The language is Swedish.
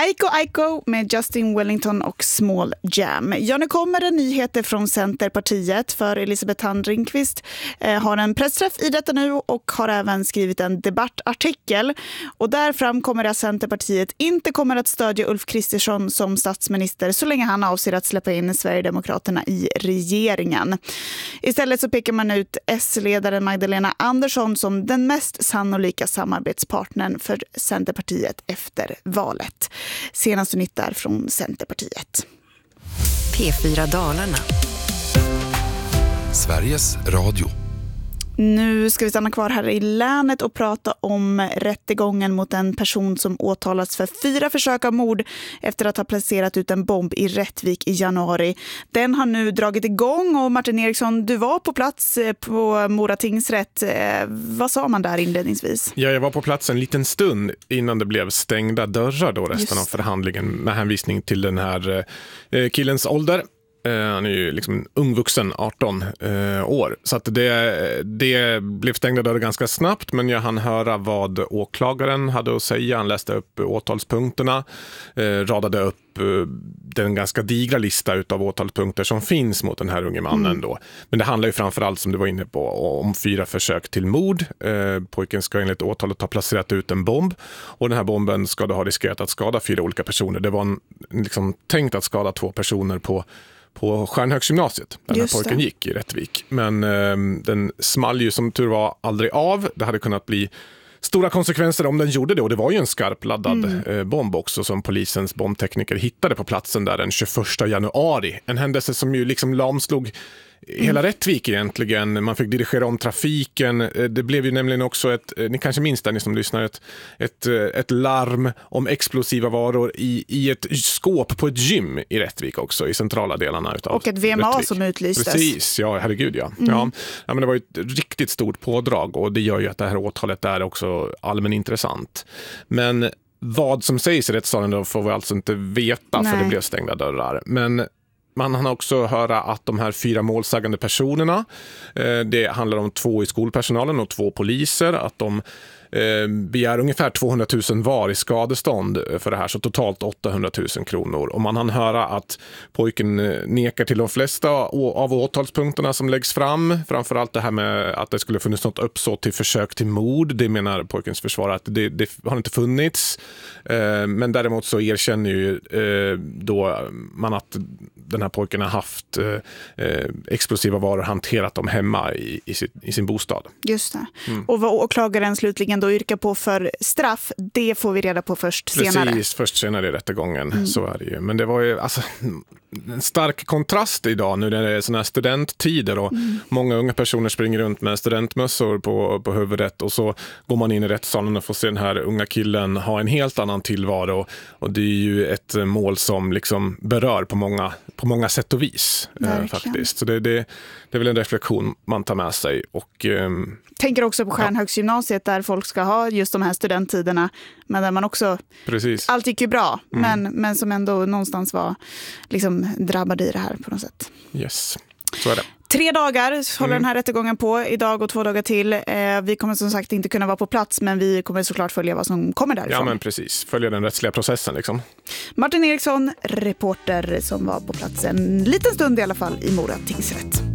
Aiko med Justin Wellington och Small Jam. Ja, nu kommer det nyheter från Centerpartiet, för Elisabeth Thand Ringqvist har en pressträff i detta nu och har även skrivit en debattartikel. Och där framkommer att Centerpartiet inte kommer att stödja Ulf Kristersson som statsminister så länge han avser att släppa in Sverigedemokraterna i regeringen. Istället så pekar man ut S-ledaren Magdalena Andersson som den mest sannolika samarbetspartnern för Centerpartiet efter valet. Senaste nytt där från Centerpartiet. P4 Dalarna. Sveriges Radio. Nu ska vi stanna kvar här i länet och prata om rättegången mot en person som åtalas för 4 försök av mord efter att ha placerat ut en bomb i Rättvik i januari. Den har nu dragit igång och Martin Eriksson, du var på plats på Mora tingsrätt. Vad sa man där inledningsvis? Ja, jag var på plats en liten stund innan det blev stängda dörrar då resten av förhandlingen med hänvisning till den här killens ålder. Han är ju liksom ungvuxen, 18 år. Så att det blev stängda dörrar ganska snabbt, men jag hann höra vad åklagaren hade att säga. Han läste upp åtalspunkterna, radade upp den ganska digra lista utav åtalspunkter som finns mot den här unge mannen då. Men det handlar ju framförallt, som du var inne på, om 4 försök till mord. Pojken ska enligt åtalet ha placerat ut en bomb, och den här bomben ska då ha riskerat att skada 4 olika personer. Det var liksom tänkt att skada 2 personer på Stjärnhögsgymnasiet där den här pojken gick i Rättvik. Men den small ju som tur var aldrig av. Det hade kunnat bli stora konsekvenser om den gjorde det, och det var ju en skarpladdad bomb också som polisens bombtekniker hittade på platsen där den 21 januari. En händelse som ju liksom lamslog hela Rättvik egentligen. Man fick dirigera om trafiken. Det blev ju nämligen också ni kanske minns där, ni som lyssnar, ett larm om explosiva varor i ett skåp på ett gym i Rättvik också, i centrala delarna utav och ett VMA Rättvik. Som utlystes. Precis, ja, herregud ja. Ja, men det var ju ett riktigt stort pådrag, och det gör ju att det här åtalet är också allmänintressant. Men vad som sägs i rättssalen då får vi alltså inte veta. Nej. För det blev stängda dörrar. Men man har också höra att de här 4 målsägande personerna, det handlar om 2 i skolpersonalen och 2 poliser, att de begär ungefär 200 000 var i skadestånd för det här, så totalt 800 000 kronor. Och man hann höra att pojken nekar till de flesta av åtalspunkterna som läggs fram. Framförallt det här med att det skulle funnits något uppsåt till försök till mord. Det menar pojkens försvarare att det har inte funnits. Men däremot så erkänner ju då man att den här pojken har haft explosiva varor, hanterat dem hemma i sin bostad. Just det. Och vad åklagaren slutligen då yrkar på för straff, det får vi reda på först senare. Precis, först senare i rättegången, så är det ju. Men det var ju alltså en stark kontrast idag nu när det är såna här studenttider och många unga personer springer runt med studentmössor på huvudet, och så går man in i rättssalen och får se den här unga killen ha en helt annan tillvaro, och det är ju ett mål som liksom berör på många sätt och vis faktiskt. Så det är väl en reflektion man tar med sig. Och tänker också på Stjärnhögsgymnasiet där folk ska ha just de här studenttiderna, men där man också allt gick ju bra, men som ändå någonstans var liksom drabbade i det här på något sätt. Yes, så är det. 3 dagar håller den här rättegången på, idag och 2 dagar till. Vi kommer som sagt inte kunna vara på plats, men vi kommer såklart följa vad som kommer därifrån. Ja, men precis. Följa den rättsliga processen liksom. Martin Eriksson, reporter som var på plats en liten stund i alla fall i Mora tingsrätt.